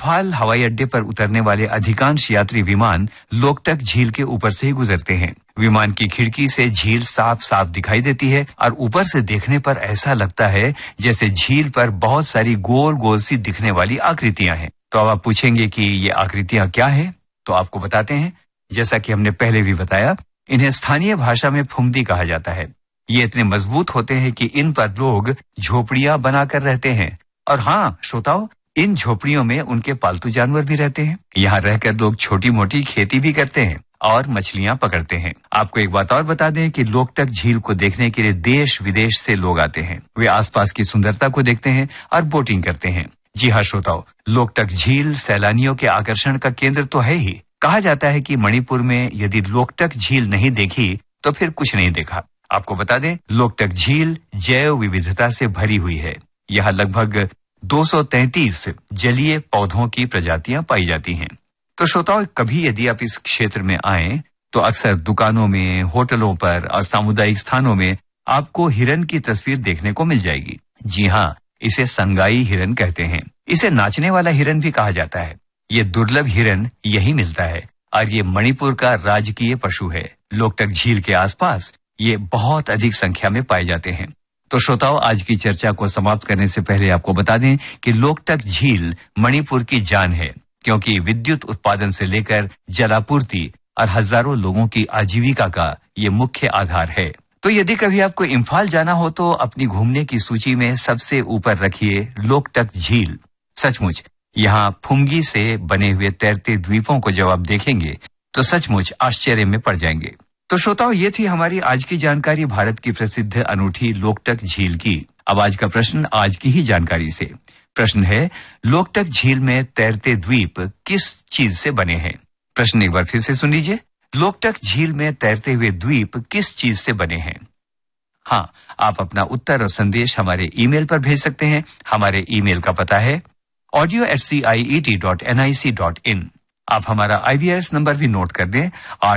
इम्फाल हवाई अड्डे पर उतरने वाले अधिकांश यात्री विमान लोकटक झील के ऊपर से ही गुजरते हैं। विमान की खिड़की से झील साफ साफ दिखाई देती है और ऊपर से देखने पर ऐसा लगता है जैसे झील पर बहुत सारी गोल गोल सी दिखने वाली आकृतियां हैं। तो अब आप पूछेंगे कि ये आकृतियां क्या हैं? तो आपको बताते हैं। जैसा कि हमने पहले भी बताया, इन्हें स्थानीय भाषा में फुमदी कहा जाता है। ये इतने मजबूत होते हैं कि इन पर लोग झोपड़ियां बनाकर रहते हैं। और हाँ श्रोताओ, इन झोपड़ियों में उनके पालतू जानवर भी रहते हैं। यहाँ रहकर लोग छोटी मोटी खेती भी करते हैं और मछलियां पकड़ते हैं। आपको एक बात और बता दें कि लोकटक झील को देखने के लिए देश विदेश से लोग आते हैं। वे आसपास की सुंदरता को देखते हैं और बोटिंग करते हैं। जी हाँ श्रोताओ, लोकटक झील सैलानियों के आकर्षण का केंद्र तो है ही। कहा जाता है कि मणिपुर में यदि लोकटक झील नहीं देखी तो फिर कुछ नहीं देखा। आपको बता दें, लोकटक झील जैव विविधता से भरी हुई है। यहाँ लगभग 233 जलीय पौधों की प्रजातियां पाई जाती हैं। तो श्रोताओ, कभी यदि आप इस क्षेत्र में आएं तो अक्सर दुकानों में, होटलों पर और सामुदायिक स्थानों में आपको हिरन की तस्वीर देखने को मिल जाएगी। जी हाँ, इसे संगाई हिरन कहते हैं। इसे नाचने वाला हिरन भी कहा जाता है। ये दुर्लभ हिरन यही मिलता है और ये मणिपुर का राजकीय पशु है। लोकटक झील के आसपास ये बहुत अधिक संख्या में पाए जाते हैं। तो श्रोताओ, आज की चर्चा को समाप्त करने से पहले आपको बता दें कि लोकटक झील मणिपुर की जान है, क्योंकि विद्युत उत्पादन से लेकर जलापूर्ति और हजारों लोगों की आजीविका का ये मुख्य आधार है। तो यदि कभी आपको इम्फाल जाना हो तो अपनी घूमने की सूची में सबसे ऊपर रखिए लोकटक झील। सचमुच यहाँ फुमगी से बने हुए तैरते द्वीपों को जब आप देखेंगे तो सचमुच आश्चर्य में पड़ जाएंगे। तो श्रोताओ, ये थी हमारी आज की जानकारी भारत की प्रसिद्ध अनूठी लोकटक झील की। अब आज का प्रश्न आज की ही जानकारी से। प्रश्न है, लोकटक झील में तैरते द्वीप किस चीज से बने हैं? प्रश्न एक बार फिर से सुन लीजिए। लोकटक झील में तैरते हुए द्वीप किस चीज से बने हैं? हाँ, आप अपना उत्तर और संदेश हमारे ईमेल पर भेज सकते हैं। हमारे ईमेल का पता है audio@ciet.nic.in। आप हमारा IVRS नंबर भी नोट कर लें,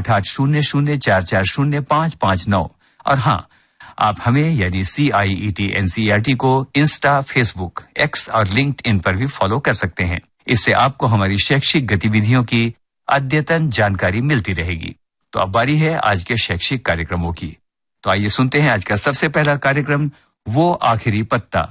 8800440559। और हाँ, आप हमें यानी CIET NCERT को इंस्टा, फेसबुक, X और लिंक्डइन पर भी फॉलो कर सकते हैं। इससे आपको हमारी शैक्षिक गतिविधियों की अद्यतन जानकारी मिलती रहेगी। तो अब बारी है आज के शैक्षिक कार्यक्रमों की। तो आइए सुनते हैं आज का सबसे पहला कार्यक्रम, वो आखिरी पत्ता।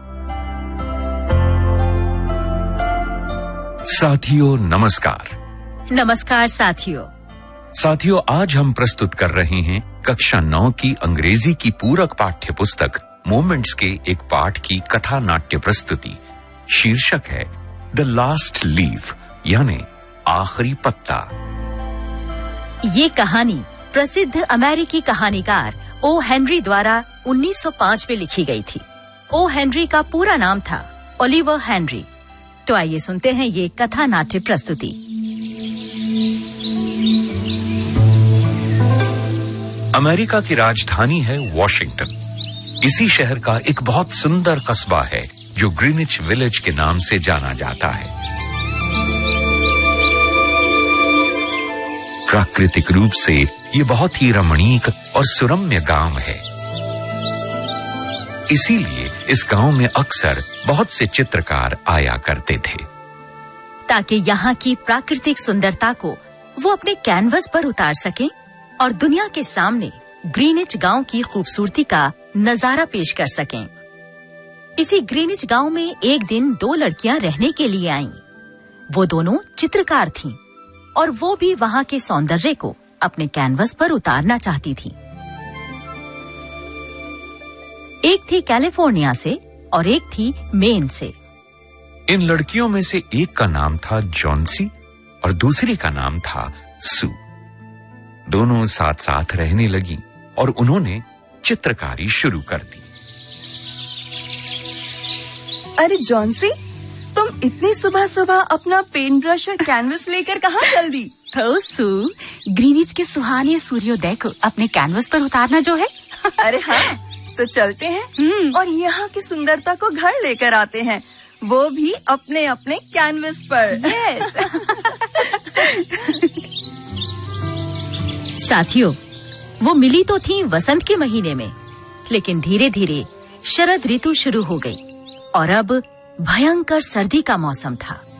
साथियों नमस्कार। नमस्कार साथियों। साथियों, आज हम प्रस्तुत कर रहे हैं कक्षा 9 की अंग्रेजी की पूरक पाठ्य पुस्तक मोमेंट्स के एक पाठ की कथा नाट्य प्रस्तुति। शीर्षक है द लास्ट लीफ, यानी आखिरी पत्ता। ये कहानी प्रसिद्ध अमेरिकी कहानीकार ओ हेनरी द्वारा 1905 में लिखी गई थी। ओ हेनरी का पूरा नाम था ओलिवर हेनरी। तो आइए सुनते हैं ये कथा नाट्य प्रस्तुति। अमेरिका की राजधानी है वॉशिंगटन। इसी शहर का एक बहुत सुंदर कस्बा है जो ग्रीनिच विलेज के नाम से जाना जाता है। प्राकृतिक रूप से ये बहुत ही रमणीक और सुरम्य गांव है। इसीलिए इस गांव में अक्सर बहुत से चित्रकार आया करते थे, ताकि यहाँ की प्राकृतिक सुंदरता को वो अपने कैनवस पर उतार सकें और दुनिया के सामने ग्रीनिच गांव की खूबसूरती का नजारा पेश कर सकें। इसी ग्रीनिच गांव में एक दिन 2 लड़कियां रहने के लिए आईं। वो दोनों चित्रकार थीं और वो भी वहाँ के सौंदर्य को अपने कैनवस पर उतारना चाहती थीं। एक थी कैलिफोर्निया से और एक थी मेन से। इन लड़कियों में से एक का नाम था जॉन्सी और दूसरी का नाम था सू। दोनों साथ साथ रहने लगी और उन्होंने चित्रकारी शुरू कर दी। अरे जॉन्सी, तुम इतनी सुबह सुबह अपना पेन ब्रश और कैनवस लेकर कहाँ चल दी? ओ सू, ग्रीनिच के सुहाने सूर्योदय को अपने कैनवस पर उतारना जो है। अरे हाँ, तो चलते हैं और यहाँ की सुंदरता को घर लेकर आते हैं, वो भी अपने अपने कैनवस पर। साथियों, वो मिली तो थी वसंत के महीने में, लेकिन धीरे धीरे शरद ऋतु शुरू हो गई और अब भयंकर सर्दी का मौसम था।